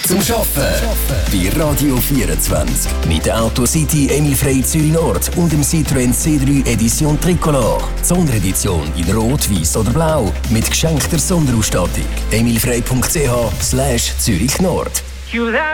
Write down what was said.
zum Arbeiten. Bei Radio 24. Mit der Auto City Emil Frey Zürich Nord und dem Citroën C3 Edition Tricolor. Sonderedition in Rot, Weiß oder Blau. Mit geschenkter Sonderausstattung. emilfrey.ch/Zürich Nord.